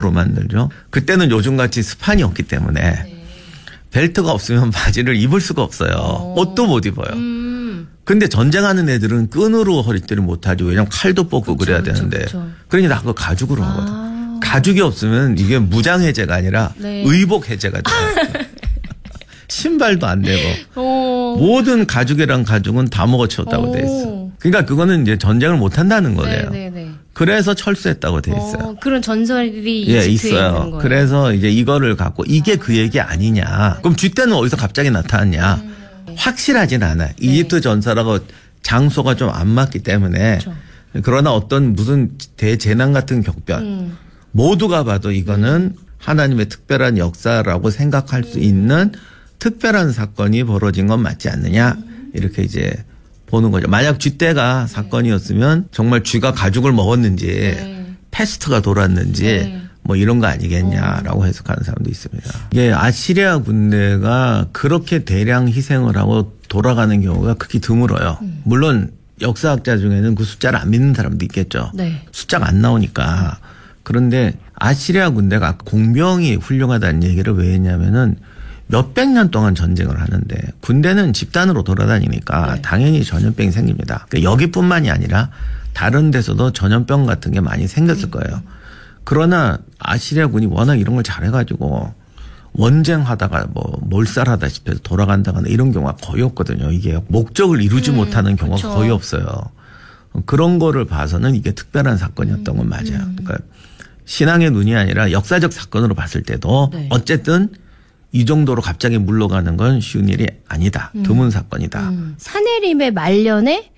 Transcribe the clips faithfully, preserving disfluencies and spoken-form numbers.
만들죠. 그때는 요즘같이 스판이 없기 때문에 네. 벨트가 없으면 바지를 입을 수가 없어요. 오. 옷도 못 입어요. 음. 근데 전쟁하는 애들은 끈으로 허리띠를 못하죠. 왜냐면 칼도 뽑고 그쵸, 그래야 되는데. 그쵸. 그러니 다 그거 가죽으로 아. 하거든. 가죽이 없으면 이게 무장 해제가 아니라 네. 의복 해제가 돼요. 신발도 안 되고 오. 모든 가죽이랑 가죽은 다 먹어치웠다고 돼 있어. 그러니까 그거는 이제 전쟁을 못 한다는 거예요. 네네네. 그래서 철수했다고 돼 있어요. 오, 그런 전설이 예, 있어요. 있는 거예요. 그래서 이제 이거를 갖고 이게 아. 그 얘기 아니냐. 그럼 쥐떼는 어디서 갑자기 나타났냐. 음. 확실하진 않아요. 네. 이집트 전설하고 장소가 좀 안 맞기 때문에 그렇죠. 그러나 어떤 무슨 대재난 같은 격변 음. 모두가 봐도 이거는 음. 하나님의 특별한 역사라고 생각할 수 있는 특별한 사건이 벌어진 건 맞지 않느냐 이렇게 이제 보는 거죠. 만약 쥐떼가 사건이었으면 정말 쥐가 가죽을 먹었는지 네. 패스트가 돌았는지 네. 뭐 이런 거 아니겠냐라고 해석하는 사람도 있습니다. 이게 아시리아 군대가 그렇게 대량 희생을 하고 돌아가는 경우가 극히 드물어요. 물론 역사학자 중에는 그 숫자를 안 믿는 사람도 있겠죠. 네. 숫자가 안 나오니까. 그런데 아시리아 군대가 공병이 훌륭하다는 얘기를 왜 했냐면은 몇백 년 동안 전쟁을 하는데 군대는 집단으로 돌아다니니까 네. 당연히 전염병이 생깁니다. 그러니까 여기뿐만이 아니라 다른 데서도 전염병 같은 게 많이 생겼을 거예요. 그러나 아시리아 군이 워낙 이런 걸 잘해가지고 원쟁하다가 뭐 몰살하다시피 해서 돌아간다거나 이런 경우가 거의 없거든요. 이게 목적을 이루지 음, 못하는 경우가 그렇죠. 거의 없어요. 그런 거를 봐서는 이게 특별한 사건이었던 건 맞아요. 그러니까 신앙의 눈이 아니라 역사적 사건으로 봤을 때도 네. 어쨌든 이 정도로 갑자기 물러가는 건 쉬운 일이 아니다. 음. 드문 사건이다. 음. 사내림의 말년에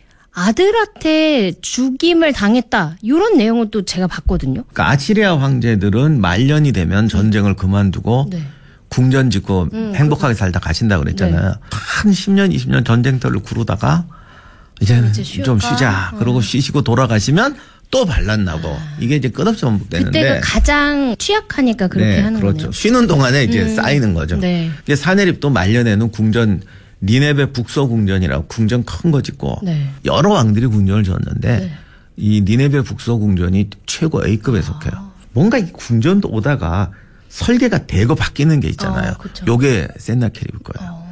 아들한테 죽임을 당했다. 이런 내용은 또 제가 봤거든요. 그러니까 아시리아 황제들은 말년이 되면 전쟁을 그만두고 네. 궁전 짓고 음, 행복하게 살다 가신다고 그랬잖아요. 네. 한 십 년, 이십 년 전쟁터를 구르다가 이제는 이제 좀 쉬자. 음. 그러고 쉬시고 돌아가시면 또 반란나고 아. 이게 이제 끝없이 반복되는데 그때가 가장 취약하니까 그렇게 네, 하는 그렇죠. 거네요. 쉬는 동안에 이제 음. 쌓이는 거죠. 네. 이게 사내립도 말년에는 궁전 니네베 북서 궁전이라고 궁전 큰 거 짓고 네. 여러 왕들이 궁전을 지었는데 네. 이 니네베 북서 궁전이 최고 A급에 속해요. 아. 뭔가 이 궁전도 오다가 설계가 대거 바뀌는 게 있잖아요. 아, 그렇죠. 요게 센나케립일 거예요. 아.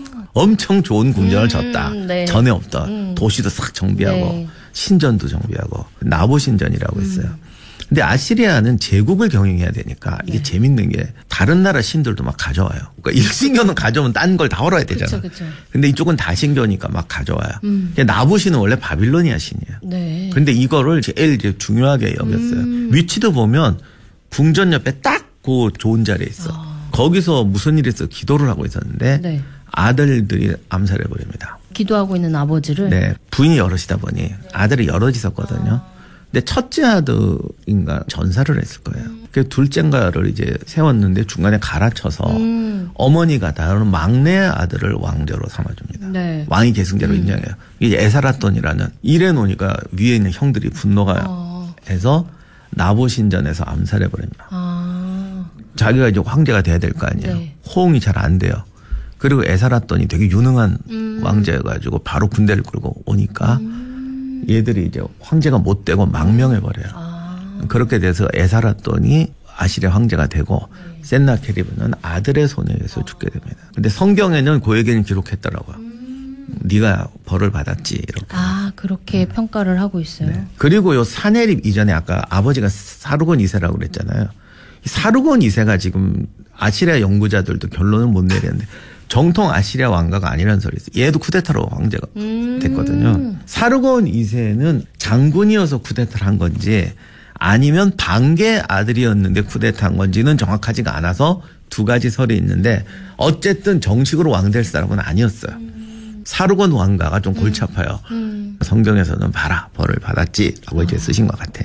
엄청 좋은 궁전을 음, 졌다. 네. 전에 없던 음. 도시도 싹 정비하고 네. 신전도 정비하고 나보 신전이라고 했어요. 음. 근데 아시리아는 제국을 경영해야 되니까 이게 네. 재밌는 게 다른 나라 신들도 막 가져와요. 그러니까 일신교는 가져오면 딴 걸 다 헐어야 되잖아. 그쵸, 그쵸. 근데 이쪽은 다신교니까 막 가져와요. 음. 나보 신은 원래 바빌로니아 신이에요. 네. 근데 이거를 제일 이제 중요하게 여겼어요. 음. 위치도 보면 궁전 옆에 딱 그 좋은 자리에 있어. 아. 거기서 무슨 일이 있어 기도를 하고 있었는데 네. 아들들이 암살해 버립니다. 기도하고 있는 아버지를? 네. 부인이 여럿이다 보니 아들이 여럿 있었거든요. 아. 근데 첫째 아들인가 전사를 했을 거예요. 음. 그 둘째인가를 이제 세웠는데 중간에 갈아쳐서 음. 어머니가 다른 막내 아들을 왕자로 삼아줍니다. 네. 왕위 계승제로 음. 인정해요. 이게 에사라돈이라는 이래 놓으니까 위에 있는 형들이 분노가 아. 해서 나보신전에서 암살해 버립니다. 아. 자기가 이제 황제가 돼야 될 거 아니에요. 네. 호응이 잘 안 돼요. 그리고 에사라돈이 되게 유능한 음. 왕자여가지고 바로 군대를 끌고 오니까 음. 얘들이 이제 황제가 못 되고 망명해버려요. 아. 그렇게 돼서 에사라돈이 아시리아 황제가 되고 네. 센나케리브는 아들의 손에 의해서 죽게 됩니다. 근데 성경에는 그 얘기는 기록했더라고요. 음. 네가 벌을 받았지 이렇게. 아 그렇게 음. 평가를 하고 있어요. 네. 그리고 요 사내립 이전에 아까 아버지가 사르곤 이 세라고 그랬잖아요. 사르곤 이 세가 지금 아시리아 연구자들도 결론을 못 내렸는데 정통 아시리아 왕가가 아니라는 소리 있어요. 얘도 쿠데타로 황제가 됐거든요. 음. 사르곤 이 세는 장군이어서 쿠데타를 한 건지 아니면 반개 아들이었는데 쿠데타한 건지는 정확하지가 않아서 두 가지 설이 있는데 어쨌든 정식으로 왕 될 사람은 아니었어요. 음. 사르곤 왕가가 좀 골치 아파요. 음. 성경에서는 봐라 벌을 받았지라고 아. 이제 쓰신 것 같아요.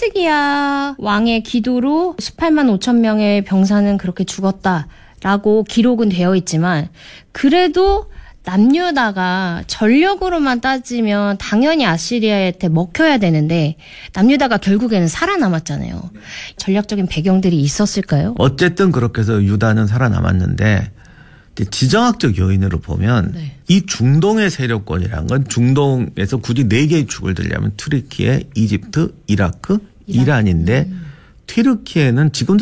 히스기야 왕의 기도로 십팔만 오천 명의 병사는 그렇게 죽었다라고 기록은 되어 있지만 그래도 남유다가 전력으로만 따지면 당연히 아시리아한테 먹혀야 되는데 남유다가 결국에는 살아남았잖아요. 전략적인 배경들이 있었을까요? 어쨌든 그렇게 해서 유다는 살아남았는데 지정학적 요인으로 보면 네. 이 중동의 세력권이라는 건 중동에서 굳이 네 개의 축을 들려면 트리키에 이집트, 이라크, 이란. 이란인데 음. 튀르키예는 지금도